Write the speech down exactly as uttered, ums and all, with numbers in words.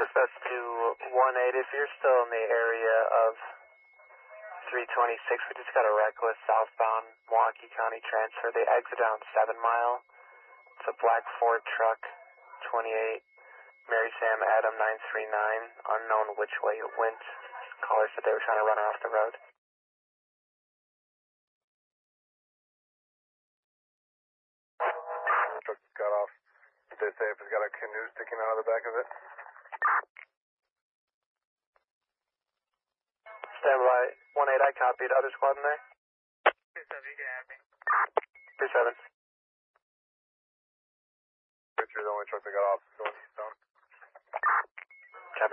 Manifest to one eight, if you're still in the area of three twenty-six, we just got a reckless southbound Milwaukee County transfer. They exit on seven mile. It's a black Ford truck, twenty-eight, Mary Sam Adam nine three nine, unknown which way it went. Caller said they were trying to run her off the road. Truck just got off. Did they say if it's got a canoe sticking out of the back of it? Stand by. one eight, I copied. Other squad in there? three seven, you can have me. three seven. You're the only truck that got off going eastbound.